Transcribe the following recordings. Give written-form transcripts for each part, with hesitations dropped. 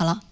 好了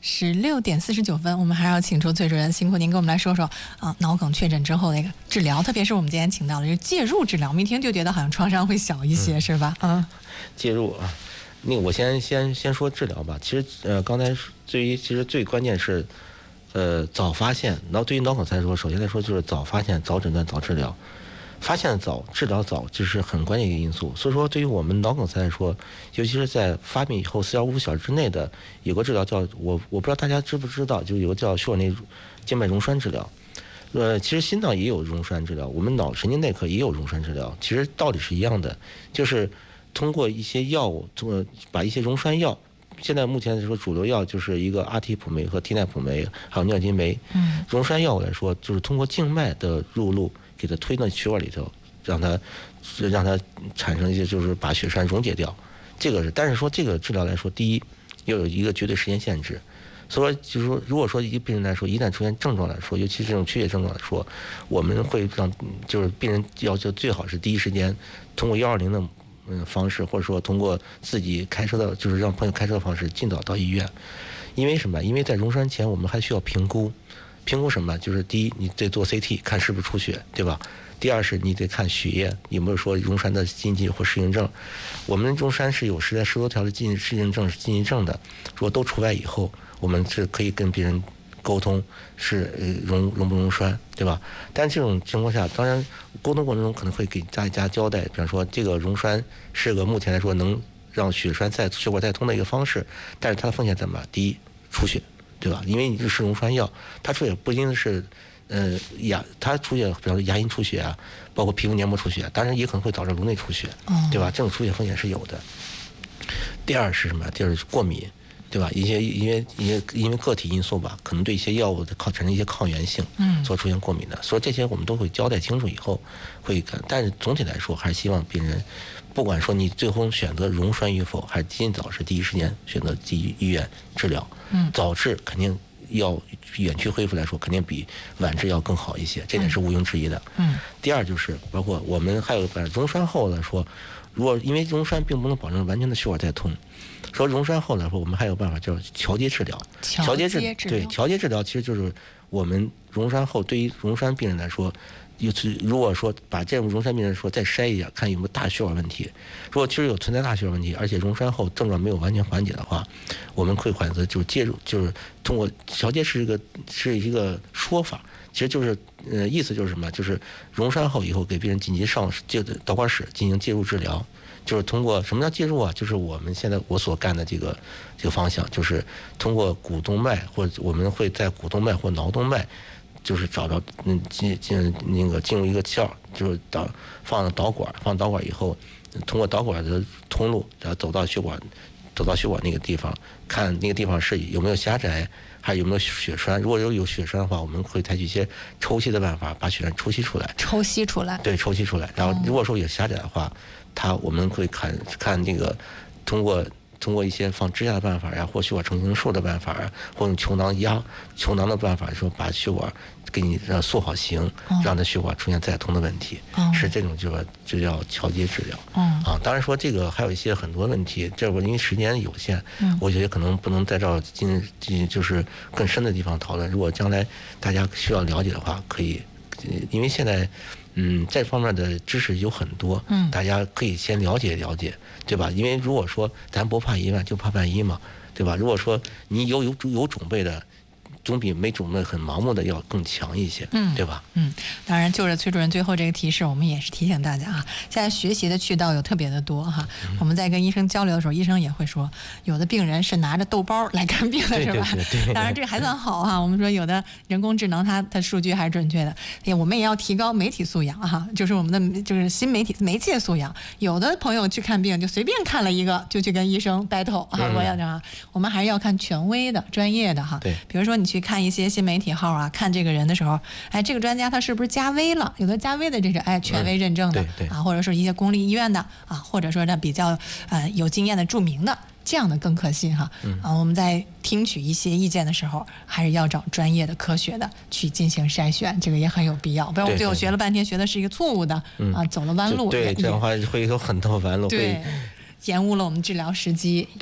，16:49，我们还是要请出崔主任，辛苦您跟我们来说说脑梗确诊之后的一个治疗，特别是我们今天请到的是介入治疗，我们一听就觉得好像创伤会小一些，是吧？ 介入啊，那个我先说治疗吧。其实刚才其实最关键是早发现。然后对于脑梗来说，首先来说就是早发现、早诊断、早治疗。发现早，治疗早，这是很关键一个因素。所以说，对于我们脑梗塞来说，尤其是在发病以后4.55小时之内的，有个治疗叫我不知道大家知不知道，就有个叫血管内静脉溶栓治疗。其实心脏也有溶栓治疗，我们脑神经内科也有溶栓治疗，其实道理是一样的，就是通过一些药物，把一些溶栓药。现在目前来说，主流药就是一个阿替普酶和替奈普酶，还有尿金酶。溶栓药物来说，就是通过静脉的入路，给它推到血管里头，让它产生一些，就是把血栓溶解掉。这个是，但是说这个治疗来说，第一要有一个绝对时间限制。所以说，就是说，如果说一个病人来说，一旦出现症状来说，尤其是这种缺血症状来说，我们会让就是病人要求最好是第一时间通过120的方式，或者说通过自己开车的，就是让朋友开车的方式，尽早到医院。因为什么？因为在溶栓前，我们还需要评估什么？就是第一，你得做 CT 看是不是出血，对吧？第二是你得看血液有没有说溶栓的禁忌或适应症。我们溶栓是有10多条的适应症是禁忌症的，如果都除外以后，我们是可以跟别人沟通是溶不溶栓，对吧？但这种情况下，当然沟通过程中可能会给大家交代，比方说这个溶栓是个目前来说能让血管再通的一个方式，但是它的风险怎么？第一，出血，对吧？因为你是溶栓药，它出血不一定是它出血，比方说牙龈出血啊，包括皮肤黏膜出血，当然也可能会导致颅内出血，对吧？这种出血风险是有的。第二是什么？第二是过敏。对吧？因为个体因素吧，可能对一些药物产生一些抗原性，所出现过敏的，所以这些我们都会交代清楚以后会干。但是总体来说，还是希望病人，不管说你最后选择溶栓与否，还是尽早是第一时间选择进医院治疗。早治肯定要远期恢复来说，肯定比晚治要更好一些，这点是毋庸置疑的。第二就是包括我们还有溶栓后来说，如果因为溶栓并不能保证完全的血管再通。说溶栓后来说，我们还有办法叫桥接治疗。桥接治疗其实就是我们溶栓后，对于溶栓病人来说，如果说把这种溶栓病人说再筛一下，看有没有大血管问题。如果其实有存在大血管问题，而且溶栓后症状没有完全缓解的话，我们会选择就是介入，就是通过桥接是一个说法。其实就是意思就是什么？就是溶栓后以后给病人紧急上导管室进行介入治疗。就是通过什么叫介入啊？就是我们现在我所干的这个方向，就是通过股动脉，或者我们会在股动脉或脑动脉，就是找到进入一个窍，就是放导管以后，通过导管的通路，然后走到血管那个地方，看那个地方是有没有狭窄，还有没有血栓。如果有血栓的话，我们会采取一些抽吸的办法，把血栓抽吸出来。对，抽吸出来。然后如果说有狭窄的话，我们会看那个通过一些放支架的办法呀，或血管成型术的办法啊，或用球囊的办法，说把血管给你塑好形，让它血管出现再通的问题，是这种就叫桥接治疗。当然说这个还有一些很多问题，这我因为时间有限，我觉得可能不能在这儿进就是更深的地方讨论。如果将来大家需要了解的话，可以，因为现在。这方面的知识有很多，大家可以先了解了解，对吧？因为如果说咱不怕1万，就怕万一嘛，对吧？如果说你有准备的，总比没准备很盲目的要更强一些，对吧？ 当然，就着崔主任最后这个提示，我们也是提醒大家啊，现在学习的渠道有特别的多哈。我们在跟医生交流的时候，医生也会说，有的病人是拿着豆包来看病的，是吧？ 对。 当然这个还算好哈。我们说有的人工智能它数据还是准确的，我们也要提高媒体素养哈，就是我们的就是新媒介素养。有的朋友去看病就随便看了一个，就去跟医生 battle 啊，我们还是要看权威的、专业的哈。 对， 比如说你去看一些新媒体号啊，看这个人的时候，这个专家他是不是加微了？有的加微的这个权威认证的，或者说一些公立医院的啊，或者说这比较有经验的著名的，这样的更可信哈。我们在听取一些意见的时候，还是要找专业的、科学的去进行筛选，这个也很有必要。不然我们最后学了半天，学的是一个错误的走了弯路。 对，这样的话会有很多弯路。 对。延误了我们治疗时机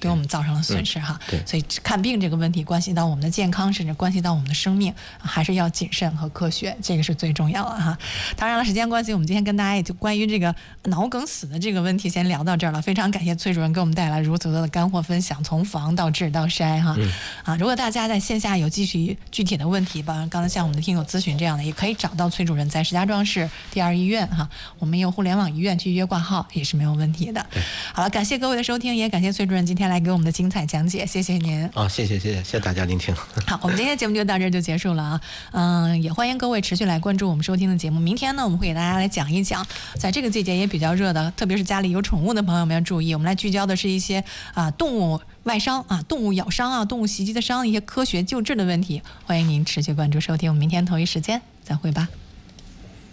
对我们造成了损失哈。所以看病这个问题关系到我们的健康，甚至关系到我们的生命，还是要谨慎和科学，这个是最重要的哈。当然了，时间关系，我们今天跟大家也就关于这个脑梗死的这个问题先聊到这儿了。非常感谢崔主任给我们带来如此多的干货分享，从防到治到筛哈。如果大家在线下有继续具体的问题吧，刚才像我们的听友咨询这样的，也可以找到崔主任在石家庄市第2医院哈，我们有互联网医院去预约挂号也是没有问题的。好了，感谢各位的收听，也感谢崔主任今天来给我们的精彩讲解，谢谢您。 谢谢大家聆听。 好，我们今天的节目就到这儿就结束了啊。也欢迎各位持续来关注我们收听的节目。明天呢，我们会给大家来讲一讲，在这个季节也比较热的，特别是家里有宠物的朋友们要注意，我们来聚焦的是一些动物外伤动物咬伤动物袭击的伤一些科学救治的问题。欢迎您持续关注收听，我们明天同一时间再会吧。